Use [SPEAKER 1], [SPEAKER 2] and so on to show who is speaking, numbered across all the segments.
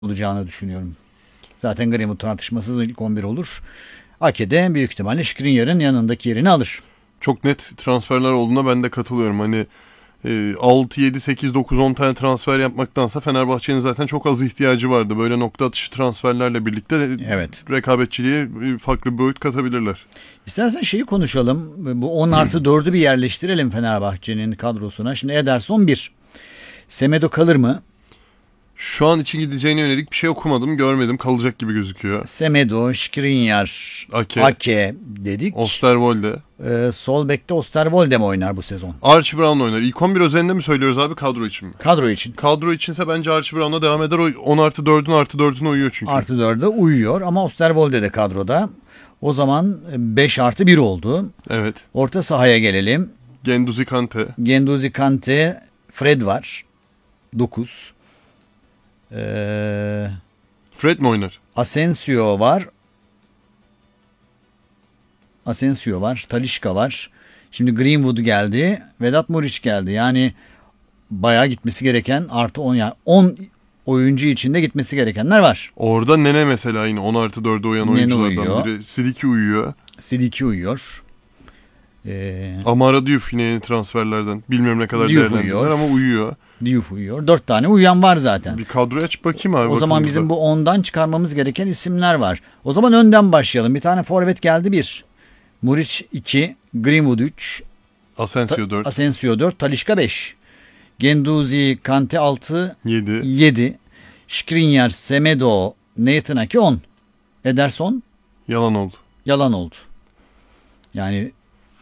[SPEAKER 1] olacağını düşünüyorum. Zaten Greenwood tartışmasız ilk 11 olur. Ake'de büyük ihtimalle Skriniar'ın yanındaki yerini alır.
[SPEAKER 2] Çok net transferler olduğuna ben de katılıyorum. Hani 6, 7, 8, 9, 10 tane transfer yapmaktansa Fenerbahçe'nin zaten çok az ihtiyacı vardı. Böyle nokta atışı transferlerle birlikte
[SPEAKER 1] Evet.
[SPEAKER 2] rekabetçiliğe farklı bir boyut katabilirler.
[SPEAKER 1] İstersen şeyi konuşalım. Bu 10+4'ü bir yerleştirelim Fenerbahçe'nin kadrosuna. Şimdi Ederson 1. Semedo kalır mı?
[SPEAKER 2] Şu an için gideceğine yönelik bir şey okumadım, görmedim. Kalacak gibi gözüküyor.
[SPEAKER 1] Semedo, Skriniar, Ake dedik.
[SPEAKER 2] Osterwolde.
[SPEAKER 1] Sol bekte Osterwolde mi oynar bu sezon?
[SPEAKER 2] Archie Brown oynar. İlk 11 özelinde mi söylüyoruz abi, kadro için mi?
[SPEAKER 1] Kadro için.
[SPEAKER 2] Kadro içinse bence Archie Brown'la devam eder. O 10+4'ün +4'üne uyuyor çünkü.
[SPEAKER 1] +4'e uyuyor ama Osterwolde de kadroda. O zaman 5+1 oldu.
[SPEAKER 2] Evet.
[SPEAKER 1] Orta sahaya gelelim.
[SPEAKER 2] Genduzi Kante.
[SPEAKER 1] Genduzi Kante, Fred var. 9.
[SPEAKER 2] Fred mi oynar?
[SPEAKER 1] Asensio var. Talisca var. Şimdi Greenwood geldi. Vedat Muriç geldi. Yani bayağı gitmesi gereken +10 yani 10 oyuncu içinde gitmesi gerekenler var.
[SPEAKER 2] Orada Nene mesela yine 10+4'e uyan
[SPEAKER 1] Nene
[SPEAKER 2] oyunculardan biri. Sidiki uyuyor.
[SPEAKER 1] Sidiki uyuyor.
[SPEAKER 2] Amara Diouf yine yeni transferlerden. Bilmiyorum ne kadar
[SPEAKER 1] Diouf
[SPEAKER 2] değerlendirirler
[SPEAKER 1] uyuyor.
[SPEAKER 2] ama uyuyor.
[SPEAKER 1] Diouf uyuyor. 4 tane uyuyan var zaten.
[SPEAKER 2] Bir kadroya aç bakayım abi.
[SPEAKER 1] O zaman bizim bu 10'dan çıkarmamız gereken isimler var. O zaman önden başlayalım. Bir tane forvet geldi 1. Muriç 2. Greenwood 3.
[SPEAKER 2] Asensio 4.
[SPEAKER 1] Asensio 4. Talisca 5. Genduzi Kante 6.
[SPEAKER 2] 7.
[SPEAKER 1] 7. Skriniar, Semedo, Nathan Ake 10. Ederson
[SPEAKER 2] Yalan oldu.
[SPEAKER 1] Yani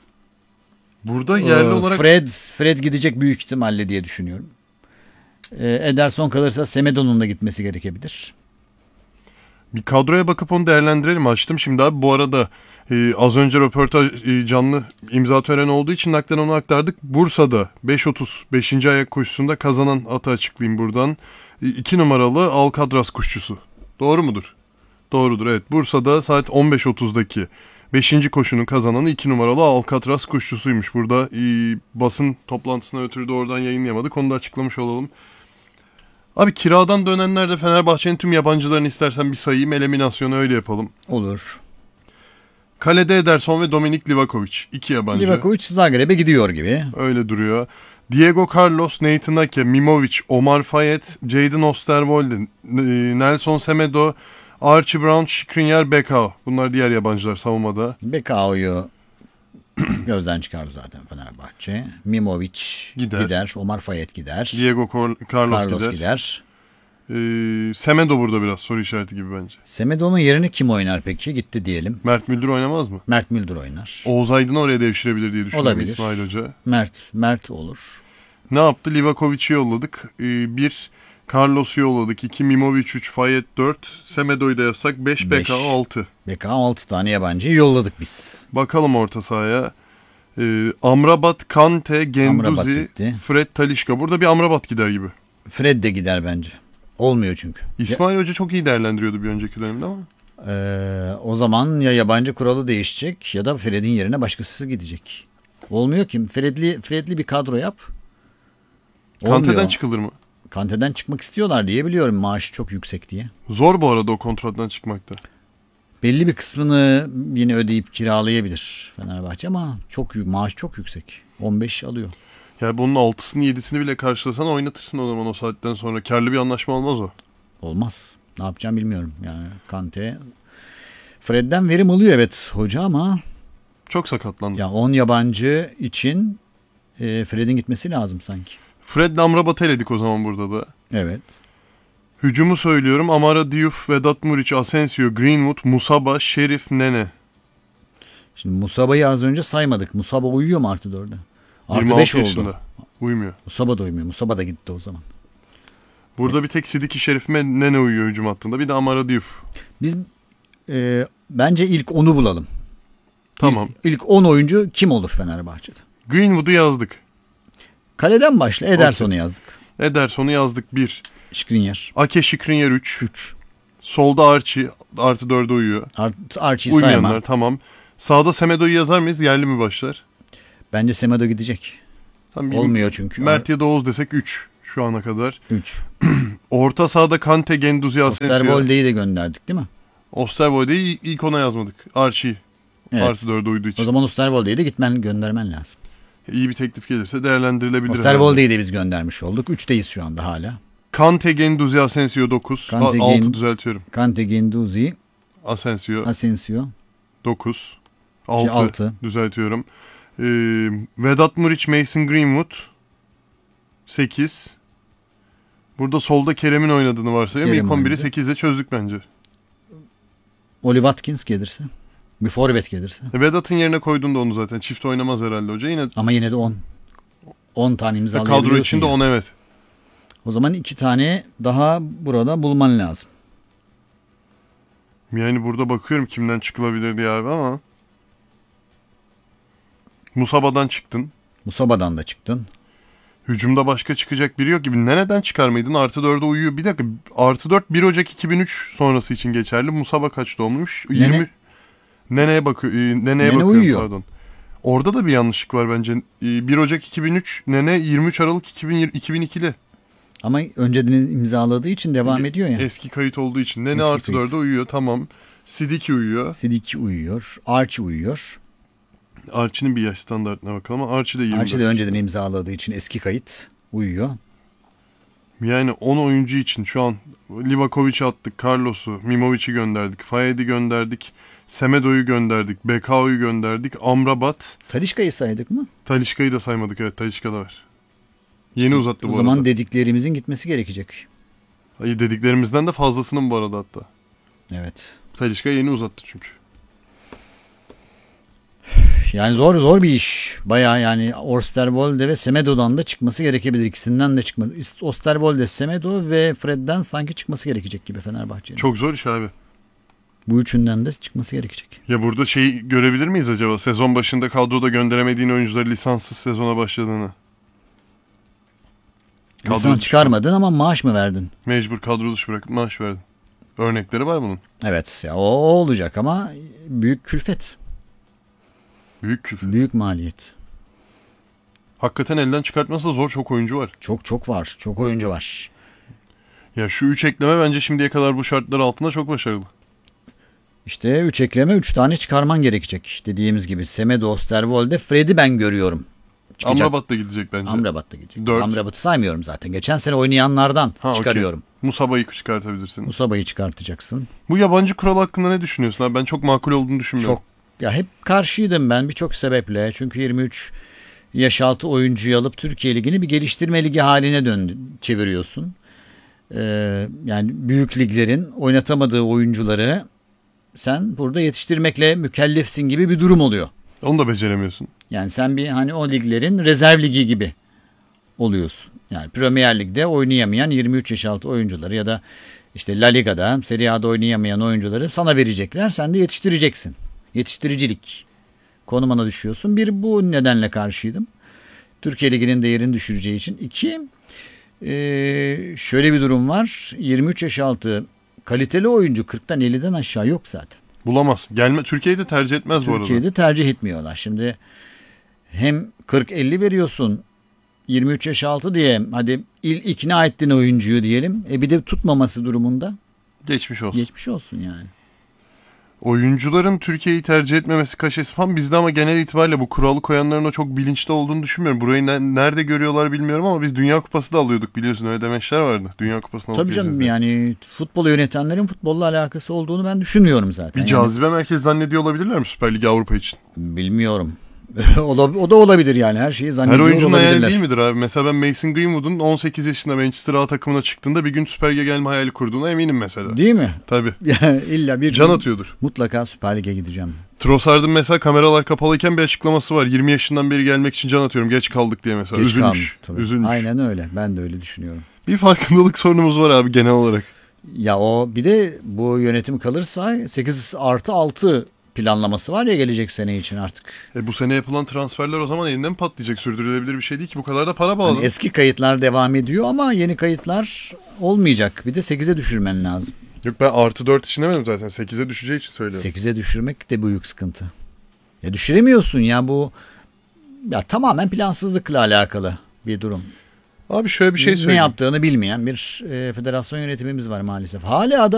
[SPEAKER 2] burada yerli olarak
[SPEAKER 1] Fred gidecek büyük ihtimalle diye düşünüyorum. Ederson kalırsa Semedo'nun da gitmesi gerekebilir.
[SPEAKER 2] bir kadroya bakıp onu değerlendirelim. Açtım şimdi abi. Bu arada az önce röportaj canlı imza töreni olduğu için naklen onu aktardık. Bursa'da 5.30 5. ayak koşusunda kazanan atı açıklayayım buradan. 2 numaralı Alcatraz kuşçusu. Doğru mudur? Doğrudur, evet. Bursa'da saat 15.30'daki 5. koşunun kazananı 2 numaralı Alcatraz kuşçusuymuş. Burada basın toplantısına ötürü de oradan yayınlayamadık. Onu da açıklamış olalım. Abi kiradan dönenlerde Fenerbahçe'nin tüm yabancılarını istersen bir sayayım. Eliminasyonu öyle yapalım.
[SPEAKER 1] Olur.
[SPEAKER 2] Kalede Ederson ve Dominik Livakovic. 2 yabancı.
[SPEAKER 1] Livakovic Zagreb'e gidiyor gibi.
[SPEAKER 2] Öyle duruyor. Diego Carlos, Nathan Ake, Mimovic, Omar Fayet, Jadon Osterwolde, Nelson Semedo, Archie Brown, Skriniar, Bekao. Bunlar diğer yabancılar savunmada.
[SPEAKER 1] Bekao'yu gözden çıkar zaten Fenerbahçe. Mimovic gider. Omar Fayet gider.
[SPEAKER 2] Diego Carlos
[SPEAKER 1] gider.
[SPEAKER 2] Semedo burada biraz soru işareti gibi bence.
[SPEAKER 1] Semedo'nun yerini kim oynar peki? Gitti diyelim.
[SPEAKER 2] Mert Müldür oynamaz mı?
[SPEAKER 1] Mert Müldür oynar.
[SPEAKER 2] Oğuz Aydın'ı oraya devşirebilir diye düşünüyorum.
[SPEAKER 1] Olabilir.
[SPEAKER 2] İsmail Hoca.
[SPEAKER 1] Mert olur.
[SPEAKER 2] Ne yaptı? Livakovic'i yolladık. 1 Carlos'u yolladık. 2 Mimovic, 3 Fayet, 4 Semedo'yu da yazsak 5 Bekao 6.
[SPEAKER 1] Bekao 6 tane yabancıyı yolladık biz.
[SPEAKER 2] Bakalım orta sahaya. Amrabat, Kante, Genduzi, Fred, Talisca. Burada bir Amrabat gider gibi.
[SPEAKER 1] Fred de gider bence. Olmuyor çünkü.
[SPEAKER 2] İsmail Hoca çok iyi değerlendiriyordu bir önceki dönemde ama.
[SPEAKER 1] O zaman ya yabancı kuralı değişecek ya da Fred'in yerine başkası gidecek. Olmuyor ki. Fred'li bir kadro yap. Olmuyor.
[SPEAKER 2] Kante'den çıkılır mı?
[SPEAKER 1] Kante'den çıkmak istiyorlar diye biliyorum. Maaşı çok yüksek diye.
[SPEAKER 2] Zor bu arada o kontrattan çıkmakta.
[SPEAKER 1] Belli bir kısmını yine ödeyip kiralayabilir Fenerbahçe ama maaş çok yüksek. 15 alıyor.
[SPEAKER 2] Ya bunun 6'sını 7'sini bile karşılasan oynatırsın o zaman o saatten sonra. Karlı bir anlaşma olmaz o.
[SPEAKER 1] Olmaz. Ne yapacağım bilmiyorum. Yani Kante Fred'den verim alıyor evet hoca ama
[SPEAKER 2] çok sakatlandı.
[SPEAKER 1] Ya 10 yabancı için Fred'in gitmesi lazım sanki.
[SPEAKER 2] Fred'le Amrabat'ı eledik o zaman burada da.
[SPEAKER 1] Evet.
[SPEAKER 2] Hücumu söylüyorum. Amara Diouf, Vedat Muriç, Asensio, Greenwood, Musaba, Şerif, Nene.
[SPEAKER 1] Şimdi Musaba'yı az önce saymadık. Musaba uyuyor mu +4'e?
[SPEAKER 2] +5 oldu. Uyumuyor.
[SPEAKER 1] Musaba da uyumuyor. Musaba da gitti o zaman.
[SPEAKER 2] Burada bir tek Sidiki, Şerif ve Nene uyuyor hücum hattında. Bir de Amara Diouf.
[SPEAKER 1] Biz bence ilk 10'u bulalım.
[SPEAKER 2] Tamam.
[SPEAKER 1] İlk 10 oyuncu kim olur Fenerbahçe'de?
[SPEAKER 2] Greenwood'u yazdık.
[SPEAKER 1] Kaleden başla. Ederson'u yazdık.
[SPEAKER 2] Ederson'u yazdık 1.
[SPEAKER 1] Skriniar.
[SPEAKER 2] Ake, Skriniar 3. Solda Archie +4'e uyuyor.
[SPEAKER 1] Archie'yi sayma.
[SPEAKER 2] Tamam. Sağda Semedo'yu yazar mıyız? Yerli mi başlar?
[SPEAKER 1] Bence Semedo gidecek.
[SPEAKER 2] Tamam,
[SPEAKER 1] olmuyor çünkü.
[SPEAKER 2] Mert ya da Oğuz desek 3. şu ana kadar.
[SPEAKER 1] 3.
[SPEAKER 2] Orta sahada Kante, Guendouzi, Asensio.
[SPEAKER 1] Osterwolde'yi de gönderdik değil mi?
[SPEAKER 2] Osterwolde'yi ilk ona yazmadık. Archie.
[SPEAKER 1] Evet.
[SPEAKER 2] Artı 4'e uyduğu için.
[SPEAKER 1] O zaman Osterwolde'yi de göndermen lazım.
[SPEAKER 2] İyi bir teklif gelirse değerlendirilebilir.
[SPEAKER 1] Osterwolde'yi de biz göndermiş olduk. 3'teyiz şu anda hala.
[SPEAKER 2] Kante, Guendouzi, Asensio 9.
[SPEAKER 1] Kante,
[SPEAKER 2] 6 düzeltiyorum.
[SPEAKER 1] Kante, Guendouzi,
[SPEAKER 2] Asensio 9.
[SPEAKER 1] Altı.
[SPEAKER 2] 6 düzeltiyorum. Vedat Muriç, Mason Greenwood 8. Burada solda Kerem'in oynadığını varsayıyorum.
[SPEAKER 1] Kerem
[SPEAKER 2] İlk 11'i
[SPEAKER 1] oynadı.
[SPEAKER 2] 8'de çözdük bence.
[SPEAKER 1] Oli Watkins gelirse. Bir forvet gelirse.
[SPEAKER 2] Vedat'ın yerine koydun da onu zaten. Çift oynamaz herhalde hoca. Yine
[SPEAKER 1] Ama yine de 10. 10 tane imzalayabiliyorsun.
[SPEAKER 2] kadro içinde
[SPEAKER 1] ya.
[SPEAKER 2] 10 evet.
[SPEAKER 1] O zaman 2 tane daha burada bulman lazım.
[SPEAKER 2] Yani burada bakıyorum kimden çıkılabilir diye abi ama. Musaba'dan çıktın.
[SPEAKER 1] Musaba'dan da çıktın.
[SPEAKER 2] Hücumda başka çıkacak biri yok gibi. Nene'den çıkar mıydın? Artı 4'e uyuyor. Bir dakika. Artı 4 1 Ocak 2003 sonrası için geçerli. Musaba kaç doğumluş? 20. Nene'ye bakıyorum
[SPEAKER 1] uyuyor.
[SPEAKER 2] pardon. Orada da bir yanlışlık var bence. 1 Ocak 2003, Nene 23 Aralık 2002'li.
[SPEAKER 1] Ama önceden imzaladığı için devam ediyor ya.
[SPEAKER 2] Eski kayıt olduğu için. Nene
[SPEAKER 1] Eski
[SPEAKER 2] artı
[SPEAKER 1] kayıt.
[SPEAKER 2] 4'e uyuyor tamam. Sidiki uyuyor.
[SPEAKER 1] Sidiki uyuyor. Archie uyuyor.
[SPEAKER 2] Archie'nin bir yaş standartına bakalım ama Archie de 24.
[SPEAKER 1] Archie de önceden imzaladığı için eski kayıt uyuyor.
[SPEAKER 2] Yani 10 oyuncu için şu an Livakovic'i attık, Carlos'u, Mimovic'i gönderdik, Fayed'i gönderdik, Semedo'yu gönderdik, Bekao'yu gönderdik, Amrabat,
[SPEAKER 1] Talisca'yı saydık mı?
[SPEAKER 2] Talisca'yı da saymadık evet Talisca da var. Yeni uzattı bu
[SPEAKER 1] O
[SPEAKER 2] arada.
[SPEAKER 1] zaman dediklerimizin gitmesi gerekecek.
[SPEAKER 2] Ay, dediklerimizden de fazlasının bu arada hatta.
[SPEAKER 1] Evet.
[SPEAKER 2] Talisca yeni uzattı çünkü.
[SPEAKER 1] Yani zor bir iş. Bayağı yani Osterwolde ve Semedo'dan da çıkması gerekebilir. İkisinden de çıkması. Osterwolde, Semedo ve Fred'den sanki çıkması gerekecek gibi Fenerbahçe'nin.
[SPEAKER 2] Çok zor iş abi.
[SPEAKER 1] Bu üçünden de çıkması gerekecek.
[SPEAKER 2] Ya burada şey görebilir miyiz acaba? Sezon başında kadroda gönderemediğin oyuncuları lisanssız sezona başladığını.
[SPEAKER 1] Lisans çıkarmadın ama maaş mı verdin?
[SPEAKER 2] Mecbur kadro dışı bırakıp maaş verdin. Örnekleri var bunun.
[SPEAKER 1] Evet ya o olacak ama büyük külfet.
[SPEAKER 2] Büyük küfür.
[SPEAKER 1] Büyük maliyet.
[SPEAKER 2] Hakikaten elden çıkartması da zor, çok oyuncu var.
[SPEAKER 1] Çok var. Çok oyuncu var.
[SPEAKER 2] Ya şu 3 ekleme bence şimdiye kadar bu şartlar altında çok başarılı.
[SPEAKER 1] İşte 3 ekleme 3 tane çıkarman gerekecek. Dediğimiz gibi Semedo, Osterwolde, Fred'i ben görüyorum. Çıkacak.
[SPEAKER 2] Amrabat da gidecek bence.
[SPEAKER 1] Amrabat da gidecek.
[SPEAKER 2] 4.
[SPEAKER 1] Amrabat'ı saymıyorum zaten. Geçen sene oynayanlardan çıkarıyorum.
[SPEAKER 2] Okay. Musaba'yı çıkartabilirsin.
[SPEAKER 1] Musaba'yı çıkartacaksın.
[SPEAKER 2] Bu yabancı kural hakkında ne düşünüyorsun abi? Ben çok makul olduğunu düşünmüyorum.
[SPEAKER 1] Çok ya hep karşıydım ben birçok sebeple. Çünkü 23 yaş altı oyuncuyu alıp Türkiye Ligi'ni bir geliştirme ligi haline çeviriyorsun. Yani büyük liglerin oynatamadığı oyuncuları sen burada yetiştirmekle mükellefsin gibi bir durum oluyor.
[SPEAKER 2] Onu da beceremiyorsun.
[SPEAKER 1] Yani sen bir hani o liglerin rezerv ligi gibi oluyorsun. Yani Premier Lig'de oynayamayan 23 yaş altı oyuncuları ya da işte La Liga'da, Serie A'da oynayamayan oyuncuları sana verecekler. Sen de yetiştireceksin. Yetiştiricilik konumuna düşüyorsun. Bir, bu nedenle karşıydım. Türkiye Ligi'nin değerini düşüreceği için. İki, şöyle bir durum var. 23 yaş altı kaliteli oyuncu 40'tan 50'den aşağı yok zaten.
[SPEAKER 2] Bulamaz. Türkiye'yi de tercih etmez bu arada.
[SPEAKER 1] Türkiye'de tercih etmiyorlar. Şimdi hem 40-50 veriyorsun 23 yaş altı diye hadi ikna ettin oyuncuyu diyelim. Bir de tutmaması durumunda
[SPEAKER 2] Geçmiş olsun.
[SPEAKER 1] geçmiş olsun yani.
[SPEAKER 2] Oyuncuların Türkiye'yi tercih etmemesi kaşesi falan bizde ama genel itibariyle bu kuralı koyanların o çok bilinçli olduğunu düşünmüyorum. Burayı nerede görüyorlar bilmiyorum ama biz Dünya Kupası da alıyorduk biliyorsun öyle demeçler vardı. Dünya Kupası'na alıp
[SPEAKER 1] Tabii canım
[SPEAKER 2] geleceğiz diye.
[SPEAKER 1] yani futbolu yönetenlerin futbolla alakası olduğunu ben düşünmüyorum zaten.
[SPEAKER 2] Bir
[SPEAKER 1] Yani
[SPEAKER 2] cazibe merkezi zannediyor olabilirler mi Süper Lig Avrupa için?
[SPEAKER 1] bilmiyorum. O da olabilir yani her şeyi
[SPEAKER 2] Her
[SPEAKER 1] zannediyor
[SPEAKER 2] oyuncunun hayali
[SPEAKER 1] olabilirler.
[SPEAKER 2] değil midir abi? Mesela ben Mason Greenwood'un 18 yaşında Manchester A takımına çıktığında bir gün Süper Lig'e gelme hayali kurduğuna eminim mesela.
[SPEAKER 1] Değil mi?
[SPEAKER 2] Tabii.
[SPEAKER 1] Yani İlla bir
[SPEAKER 2] Can
[SPEAKER 1] gün
[SPEAKER 2] atıyordur.
[SPEAKER 1] mutlaka Süper Lig'e gideceğim.
[SPEAKER 2] Trossard'ın mesela kameralar kapalıyken bir açıklaması var. 20 yaşından beri gelmek için can atıyorum. Geç kaldık diye mesela.
[SPEAKER 1] Geç kaldım,
[SPEAKER 2] Üzülmüş.
[SPEAKER 1] tabii.
[SPEAKER 2] Üzülmüş.
[SPEAKER 1] Aynen öyle. Ben de öyle düşünüyorum.
[SPEAKER 2] Bir farkındalık sorunumuz var abi genel olarak.
[SPEAKER 1] Ya o bir de bu yönetim kalırsa 8+6 planlaması var ya gelecek sene için artık.
[SPEAKER 2] Bu sene yapılan transferler o zaman elinden patlayacak. Sürdürülebilir bir şey değil ki. Bu kadar da para bağlı.
[SPEAKER 1] Hani eski kayıtlar devam ediyor ama yeni kayıtlar olmayacak. Bir de 8'e düşürmen lazım.
[SPEAKER 2] Yok ben artı 4 için demedim zaten. 8'e düşeceği için söylüyorum.
[SPEAKER 1] 8'e düşürmek de büyük sıkıntı. Ya düşüremiyorsun ya bu ya tamamen plansızlıkla alakalı bir durum.
[SPEAKER 2] Abi şöyle bir şey
[SPEAKER 1] ne
[SPEAKER 2] söyleyeyim.
[SPEAKER 1] yaptığını bilmeyen bir federasyon yönetimimiz var maalesef. Hala da